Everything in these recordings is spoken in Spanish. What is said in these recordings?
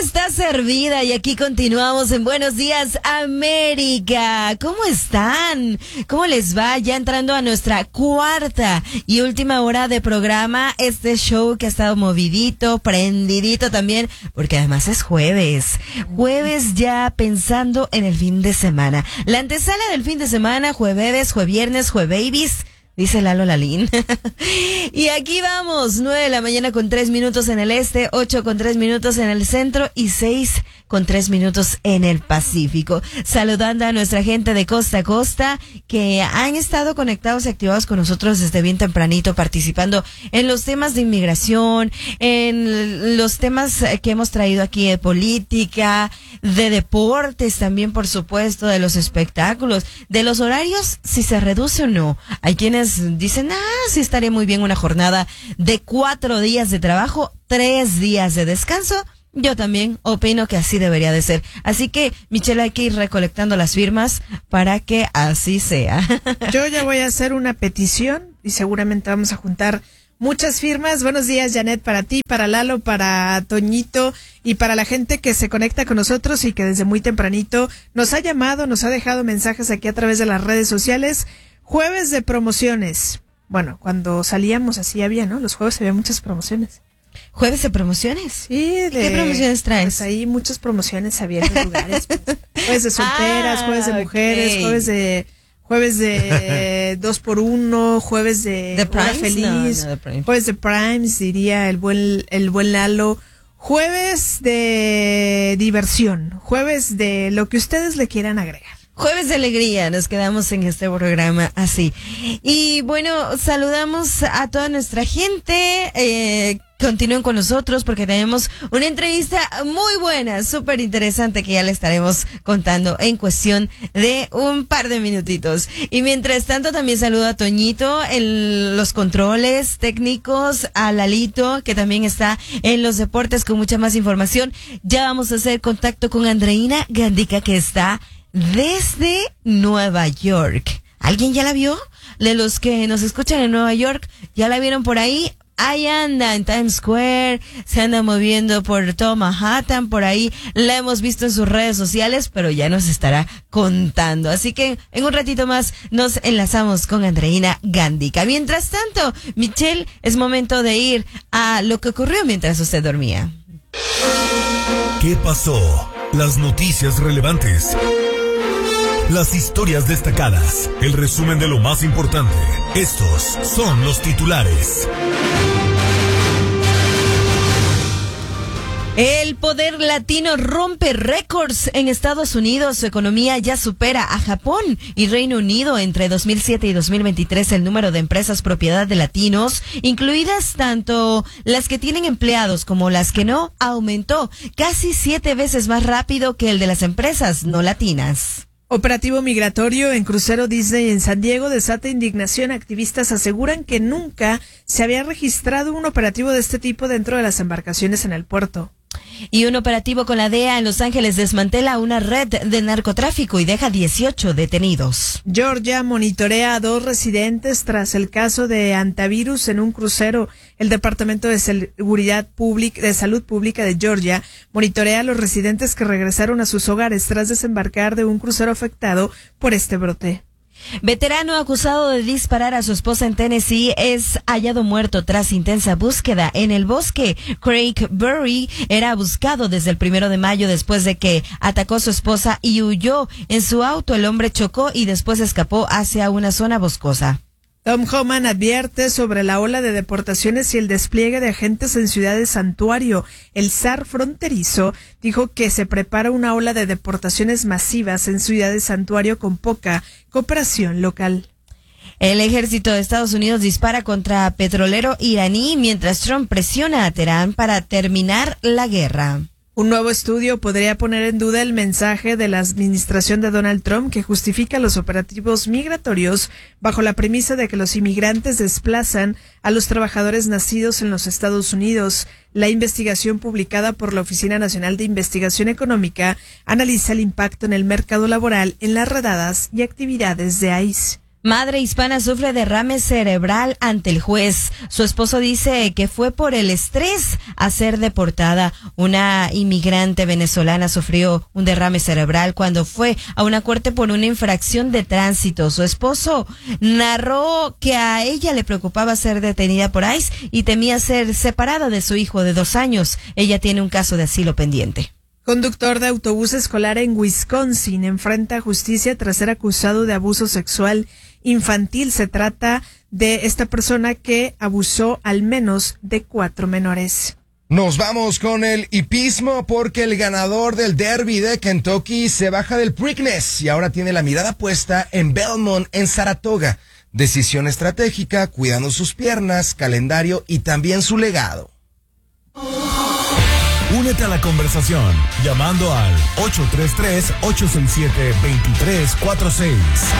está servida y aquí continuamos en Buenos Días América. ¿Cómo están? ¿Cómo les va? Ya entrando a nuestra cuarta y última hora de programa, este show que ha estado movidito, prendidito también, porque además es jueves. Jueves ya pensando en el fin de semana. La antesala del fin de semana, jueves, jueviernes, juebabies. Dice Lalo Lalín. Y aquí vamos, 9 de la mañana con 3 minutos en el este, 8 con 3 minutos en el centro y 6 con 3 minutos en el Pacífico. Saludando a nuestra gente de costa a costa que han estado conectados y activados con nosotros desde bien tempranito, participando en los temas de inmigración, en los temas que hemos traído aquí de política, de deportes también, por supuesto, de los espectáculos, de los horarios, si se reduce o no. Hay quienes dicen, sí estaría muy bien una jornada de 4 días de trabajo, 3 días de descanso. Yo también opino que así debería de ser. Así que, Michelle, hay que ir recolectando las firmas para que así sea. Yo ya voy a hacer una petición y seguramente vamos a juntar muchas firmas. Buenos días, Janet, para ti, para Lalo, para Toñito y para la gente que se conecta con nosotros y que desde muy tempranito nos ha llamado, nos ha dejado mensajes aquí a través de las redes sociales. Jueves de promociones. Bueno, cuando salíamos así había, ¿no? Los jueves había muchas promociones. ¿Jueves de promociones? Sí. ¿Qué promociones traes? Pues ahí muchas promociones había en los lugares. Jueves de solteras, jueves de mujeres, okay. jueves de 2x1, jueves de Primes? hora feliz, No, Primes. jueves de Primes, diría el buen Lalo. Jueves de diversión, jueves de lo que ustedes le quieran agregar. Jueves de alegría, nos quedamos en este programa así. Y bueno, saludamos a toda nuestra gente. Continúen con nosotros porque tenemos una entrevista muy buena, súper interesante que ya le estaremos contando en cuestión de un par de minutitos. Y mientras tanto también saludo a Toñito en los controles técnicos, a Lalito que también está en los deportes con mucha más información. Ya vamos a hacer contacto con Andreina Gandica que está desde Nueva York. ¿Alguien ya la vio? De los que nos escuchan en Nueva York, ¿ya la vieron por ahí? Ahí anda en Times Square, se anda moviendo por todo Manhattan, por ahí la hemos visto en sus redes sociales, pero ya nos estará contando. Así que en un ratito más nos enlazamos con Andreina Gandica. Mientras tanto, Michelle, es momento de ir a lo que ocurrió mientras usted dormía. ¿Qué pasó? Las noticias relevantes. Las historias destacadas, el resumen de lo más importante. Estos son los titulares. El poder latino rompe récords en Estados Unidos. Su economía ya supera a Japón y Reino Unido. Entre 2007 y 2023, el número de empresas propiedad de latinos, incluidas tanto las que tienen empleados como las que no, aumentó casi 7 veces más rápido que el de las empresas no latinas. Operativo migratorio en crucero Disney en San Diego desata indignación. Activistas aseguran que nunca se había registrado un operativo de este tipo dentro de las embarcaciones en el puerto. Y un operativo con la DEA en Los Ángeles desmantela una red de narcotráfico y deja 18 detenidos. Georgia monitorea a 2 residentes tras el caso de antivirus en un crucero. El Departamento de Salud Pública de Georgia monitorea a los residentes que regresaron a sus hogares tras desembarcar de un crucero afectado por este brote. Veterano acusado de disparar a su esposa en Tennessee es hallado muerto tras intensa búsqueda en el bosque. Craig Berry era buscado desde el 1 de mayo después de que atacó a su esposa y huyó en su auto. El hombre chocó y después escapó hacia una zona boscosa. Tom Homan advierte sobre la ola de deportaciones y el despliegue de agentes en ciudades santuario. El zar fronterizo dijo que se prepara una ola de deportaciones masivas en ciudades santuario con poca cooperación local. El ejército de Estados Unidos dispara contra petrolero iraní mientras Trump presiona a Teherán para terminar la guerra. Un nuevo estudio podría poner en duda el mensaje de la administración de Donald Trump que justifica los operativos migratorios bajo la premisa de que los inmigrantes desplazan a los trabajadores nacidos en los Estados Unidos. La investigación publicada por la Oficina Nacional de Investigación Económica analiza el impacto en el mercado laboral en las redadas y actividades de ICE. Madre hispana sufre derrame cerebral ante el juez. Su esposo dice que fue por el estrés a ser deportada. Una inmigrante venezolana sufrió un derrame cerebral cuando fue a una corte por una infracción de tránsito. Su esposo narró que a ella le preocupaba ser detenida por ICE y temía ser separada de su hijo de 2 años. Ella tiene un caso de asilo pendiente. Conductor de autobús escolar en Wisconsin enfrenta justicia tras ser acusado de abuso sexual infantil. Se trata de esta persona que abusó al menos de 4 menores. Nos vamos con el hipismo porque el ganador del Derby de Kentucky se baja del Preakness y ahora tiene la mirada puesta en Belmont, en Saratoga. Decisión estratégica, cuidando sus piernas, calendario y también su legado. Únete a la conversación llamando al 833-867-2346.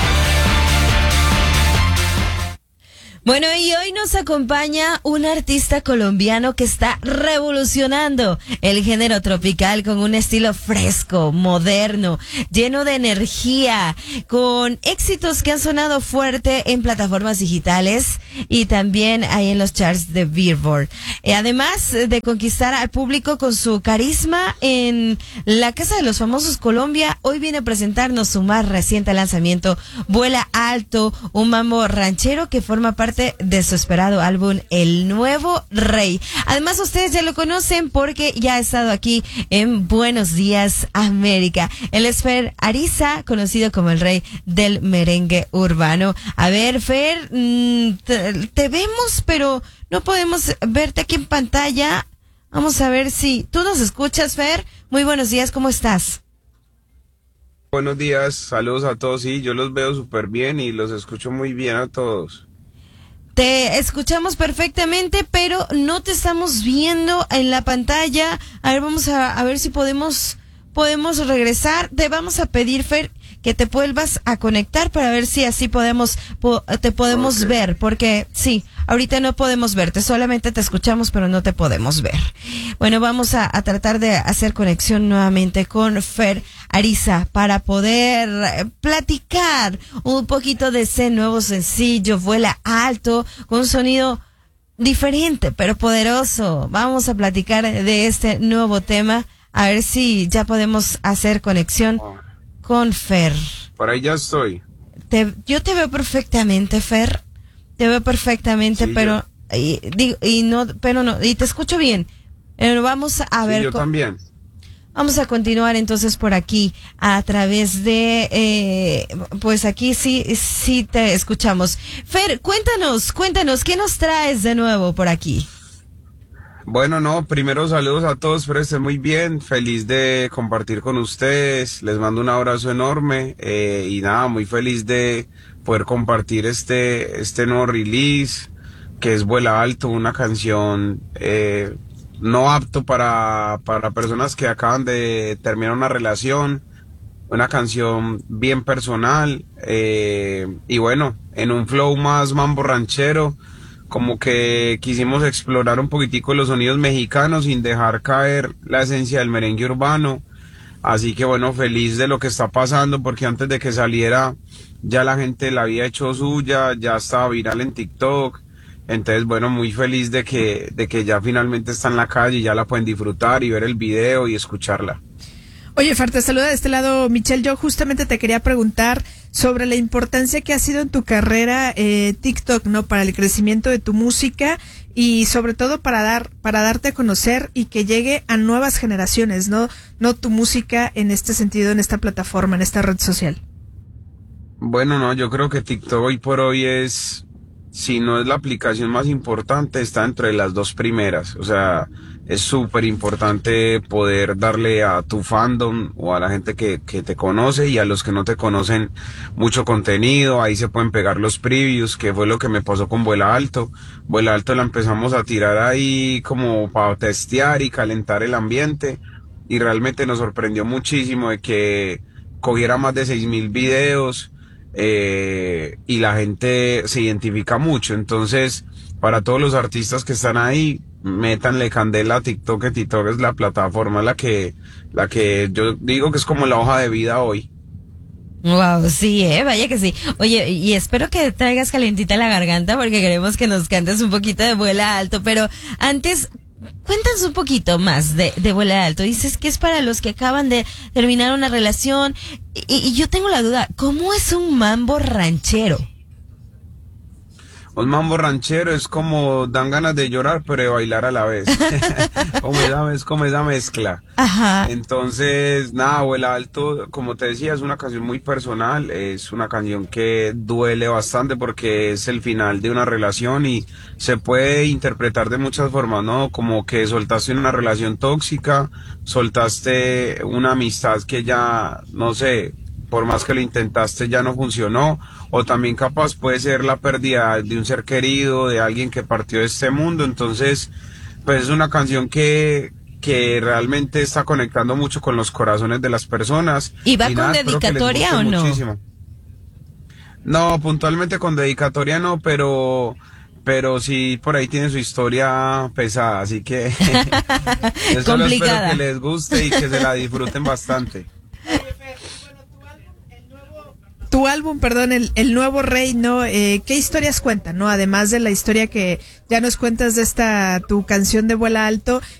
Bueno, y hoy nos acompaña un artista colombiano que está revolucionando el género tropical con un estilo fresco, moderno, lleno de energía, con éxitos que han sonado fuerte en plataformas digitales y también ahí en los charts de Billboard. Además de conquistar al público con su carisma en la Casa de los Famosos Colombia, hoy viene a presentarnos su más reciente lanzamiento, Vuela Alto, un mambo ranchero que forma parte de su esperado álbum El Nuevo Rey. Además, ustedes ya lo conocen porque ya ha estado aquí en Buenos Días América. Él es Fer Ariza, conocido como el rey del merengue urbano. A ver, Fer, te vemos, pero no podemos verte aquí en pantalla. Vamos a ver si tú nos escuchas, Fer. Muy buenos días, ¿cómo estás? Buenos días, saludos a todos. Sí, yo los veo súper bien y los escucho muy bien a todos. Te escuchamos perfectamente, pero no te estamos viendo en la pantalla. A ver, vamos a ver si podemos regresar. Te vamos a pedir, Fer, que te vuelvas a conectar para ver si así te podemos ver, porque sí, ahorita no podemos verte, solamente te escuchamos, pero no te podemos ver. Bueno, vamos a tratar de hacer conexión nuevamente con Fer Ariza para poder platicar un poquito de ese nuevo sencillo, Vuela Alto, con un sonido diferente, pero poderoso. Vamos a platicar de este nuevo tema, a ver si ya podemos hacer conexión con Fer. Por ahí ya estoy. Yo te veo perfectamente, Fer. Te veo perfectamente, sí, pero y te escucho bien. Vamos a ver. Yo también. Vamos a continuar entonces por aquí a través de pues aquí sí te escuchamos. Fer, cuéntanos, ¿qué nos traes de nuevo por aquí? Bueno, primero saludos a todos, espero estén muy bien, feliz de compartir con ustedes, les mando un abrazo enorme y nada, muy feliz de poder compartir este nuevo release, que es Vuela Alto, una canción no apto para personas que acaban de terminar una relación, una canción bien personal y bueno, en un flow más mambo ranchero, como que quisimos explorar un poquitico los sonidos mexicanos sin dejar caer la esencia del merengue urbano. Así que bueno, feliz de lo que está pasando porque antes de que saliera ya la gente la había hecho suya, ya estaba viral en TikTok. Entonces bueno, muy feliz de que ya finalmente está en la calle y ya la pueden disfrutar y ver el video y escucharla. Oye, Fer, te saluda de este lado Michelle. Yo justamente te quería preguntar sobre la importancia que ha sido en tu carrera TikTok, ¿no? Para el crecimiento de tu música y sobre todo para darte a conocer y que llegue a nuevas generaciones, ¿no? No tu música en este sentido, en esta plataforma, en esta red social. Bueno, yo creo que TikTok hoy por hoy es, si no es la aplicación más importante, está entre las 2 primeras. O sea, es súper importante poder darle a tu fandom o a la gente que te conoce y a los que no te conocen mucho contenido. Ahí se pueden pegar los previews, que fue lo que me pasó con Vuela Alto. Vuela Alto la empezamos a tirar ahí como para testear y calentar el ambiente y realmente nos sorprendió muchísimo de que cogiera más de 6,000 videos y la gente se identifica mucho. Entonces, para todos los artistas que están ahí, métanle candela a TikTok, que TikTok es la plataforma la que yo digo que es como la hoja de vida hoy. Wow, sí, vaya que sí. Oye, y espero que traigas calentita la garganta porque queremos que nos cantes un poquito de Vuela Alto, pero antes, cuéntanos un poquito más de Vuela Alto. Dices que es para los que acaban de terminar una relación y yo tengo la duda, ¿cómo es un mambo ranchero? Un mambo ranchero es como dan ganas de llorar pero de bailar a la vez. Es como esa mezcla. Ajá. Entonces, nada, Vuela Alto, como te decía, es una canción muy personal, es una canción que duele bastante porque es el final de una relación y se puede interpretar de muchas formas, ¿no? Como que soltaste una relación tóxica, soltaste una amistad que ya, no sé, por más que lo intentaste ya no funcionó, o también capaz puede ser la pérdida de un ser querido, de alguien que partió de este mundo. Entonces, pues es una canción que realmente está conectando mucho con los corazones de las personas. ¿Y va con dedicatoria o no? Muchísimo. No, puntualmente con dedicatoria no, pero sí por ahí tiene su historia pesada, así que yo solo espero que les guste y que se la disfruten bastante. Tu álbum, perdón, el nuevo Rey, ¿no? ¿Qué historias cuentan, no? Además de la historia que ya nos cuentas de tu canción de Vuela Alto,